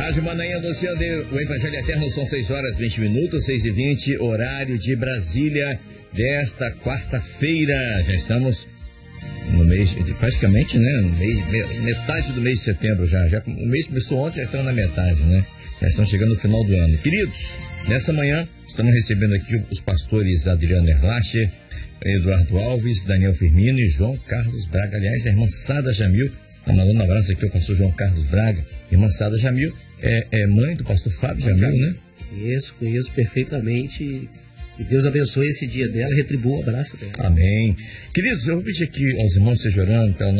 Rádio Manaim anunciando o Evangelho Eterno, são 6h20, 6h20, horário de Brasília, desta quarta-feira. Já estamos no mês, praticamente, né? Metade do mês de setembro já. O mês começou ontem, já estamos na metade, né? Já estamos chegando no final do ano. Queridos, nessa manhã estamos recebendo aqui os pastores Adriano Erlacher, Eduardo Alves, Daniel Firmino e João Carlos Braga. Aliás, a irmã Sada Jamil, tá mandando um abraço aqui ao pastor João Carlos Braga. Irmã Sada Jamil é mãe do pastor Fábio Jamil, né? Conheço perfeitamente. Que Deus abençoe esse dia dela e retribua o abraço dela. Amém. Queridos, eu vou pedir aqui aos irmãos, seja orando pela